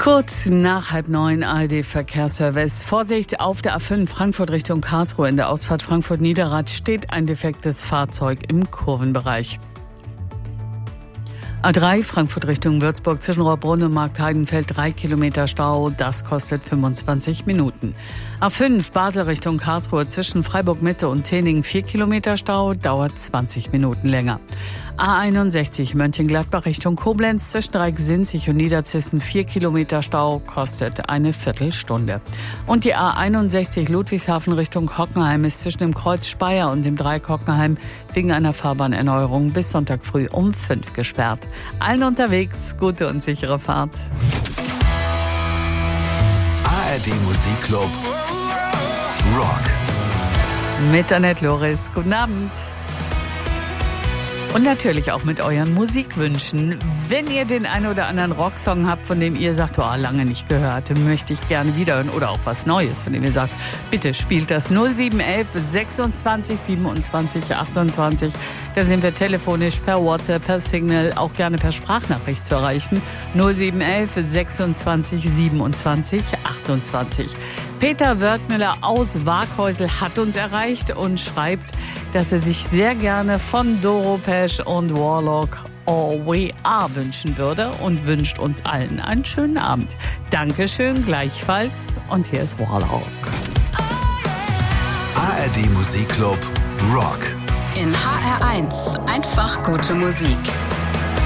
Kurz nach 8:30 ARD-Verkehrsservice. Vorsicht, auf der A5 Frankfurt Richtung Karlsruhe in der Ausfahrt Frankfurt-Niederrad steht ein defektes Fahrzeug im Kurvenbereich. A3 Frankfurt Richtung Würzburg zwischen Rohrbrunn und Marktheidenfeld 3 Kilometer Stau, das kostet 25 Minuten. A5 Basel Richtung Karlsruhe zwischen Freiburg Mitte und Tening 4 Kilometer Stau, dauert 20 Minuten länger. A61 Mönchengladbach Richtung Koblenz zwischen Dreiecksinzig und Niederzissen 4 Kilometer Stau, kostet eine Viertelstunde. Und die A61 Ludwigshafen Richtung Hockenheim ist zwischen dem Kreuz Speyer und dem Dreieck Hockenheim wegen einer Fahrbahnerneuerung bis Sonntag früh um 5 gesperrt. Allen unterwegs gute und sichere Fahrt. ARD Musikclub Rock. Mit Annette Loris. Guten Abend. Und natürlich auch mit euren Musikwünschen. Wenn ihr den einen oder anderen Rocksong habt, von dem ihr sagt, oh, lange nicht gehört, möchte ich gerne wiederhören, oder auch was Neues, von dem ihr sagt, bitte spielt das 0711 26 27 28. Da sind wir telefonisch, per WhatsApp, per Signal, auch gerne per Sprachnachricht zu erreichen. 0711 26 27 28. Peter Wörthmüller aus Waaghäusel hat uns erreicht und schreibt, dass er sich sehr gerne von Doro Pesch und Warlock All We Are wünschen würde und wünscht uns allen einen schönen Abend. Dankeschön, gleichfalls. Und hier ist Warlock. ARD Musikclub Rock. In HR1 einfach gute Musik.